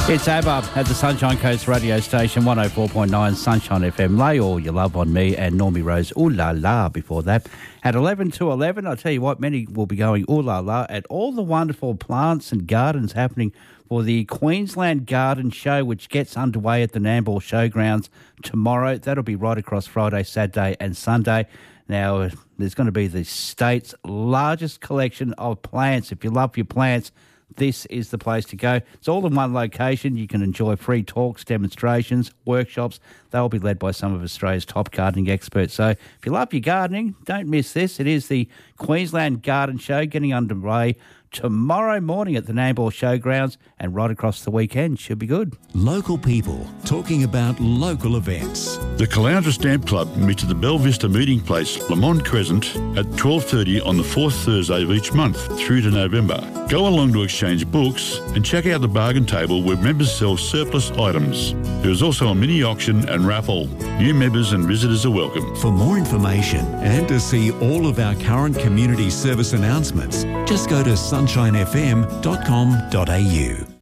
It's Abba at the Sunshine Coast radio station, 104.9 Sunshine FM. Lay all your love on me and Normie Rose, ooh la la, before that. At 11 to 11, I'll tell you what, many will be going ooh la la at all the wonderful plants and gardens happening for the Queensland Garden Show, which gets underway at the Nambour Showgrounds tomorrow. That'll be right across Friday, Saturday and Sunday. Now, there's going to be the state's largest collection of plants. If you love your plants, this is the place to go. It's all in one location. You can enjoy free talks, demonstrations, workshops. They'll be led by some of Australia's top gardening experts. So if you love your gardening, don't miss this. It is the Queensland Garden Show getting underway tomorrow morning at the Nambour Showgrounds and right across the weekend. Should be good. Local people talking about local events. The Caloundra Stamp Club meets at the Belle Vista Meeting Place, Lamont Crescent, at 12:30 on the fourth Thursday of each month through to November. Go along to exchange books and check out the bargain table where members sell surplus items. There is also a mini auction and raffle. New members and visitors are welcome. For more information and to see all of our current community service announcements, just go to sunshinefm.com.au.